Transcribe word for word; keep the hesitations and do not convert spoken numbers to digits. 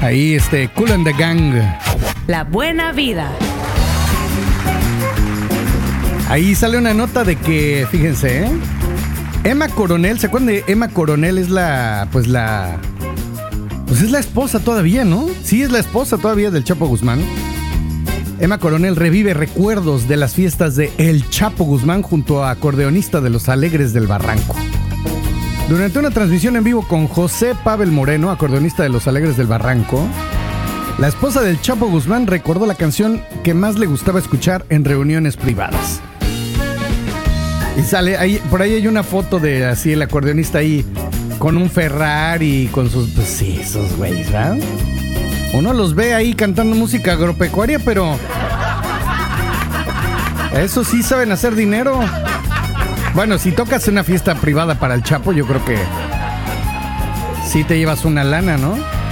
Ahí, este, Kool and the Gang. La buena vida. Ahí sale una nota de que, fíjense, ¿eh? Emma Coronel, ¿se acuerdan de Emma Coronel? Es la, pues la... Pues es la esposa todavía, ¿no? Sí, es la esposa todavía del Chapo Guzmán. Emma Coronel revive recuerdos de las fiestas de El Chapo Guzmán junto a acordeonista de Los Alegres del Barranco. Durante una transmisión en vivo con José Pavel Moreno, acordeonista de Los Alegres del Barranco, la esposa del Chapo Guzmán recordó la canción que más le gustaba escuchar en reuniones privadas. Y sale, ahí, por ahí hay una foto de así el acordeonista ahí con un Ferrari, con sus... Pues sí, esos güeyes, ¿verdad? Uno los ve ahí cantando música agropecuaria, pero... Eso sí saben hacer dinero. Bueno, si tocas una fiesta privada para el Chapo, yo creo que... sí te llevas una lana, ¿no?